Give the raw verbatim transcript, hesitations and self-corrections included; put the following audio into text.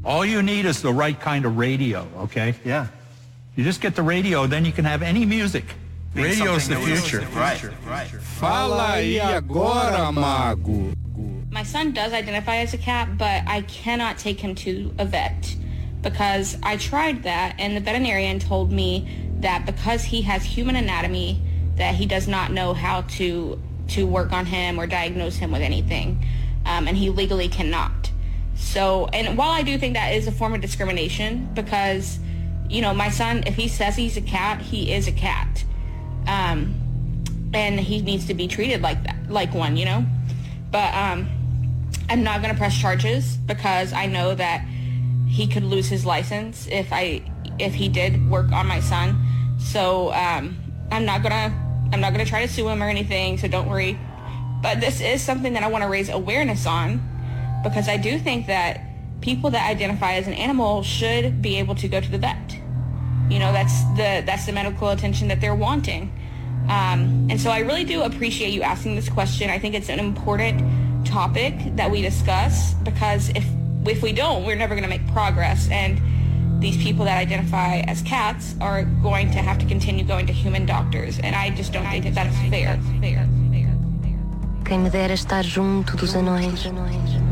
All you need is the right kind of radio, okay? Yeah. You just get the radio, then you can have any music. Radio's the future. Right, right. Fala aí agora, mago. My son does identify as a cat, but I cannot take him to a vet because I tried that, and the veterinarian told me that because he has human anatomy, that he does not know how to to work on him or diagnose him with anything, um, and he legally cannot. So, and while I do think that is a form of discrimination, because, you know, my son, if he says he's a cat, he is a cat. Um, and he needs to be treated like that, like one, you know? But um, I'm not going to press charges because I know that he could lose his license if I, if he did work on my son. So um, I'm not going to, I'm not going to try to sue him or anything, so don't worry. But this is something that I want to raise awareness on because I do think that people that identify as an animal should be able to go to the vet. You know, that's the that's the medical attention that they're wanting. Um, and so I really do appreciate you asking this question. I think it's an important topic that we discuss because if if we don't, we're never going to make progress. And these people that identify as cats are going to have to continue going to human doctors. And I just don't think that that's fair. fair, fair, fair. Quem me dera estar junto dos anões.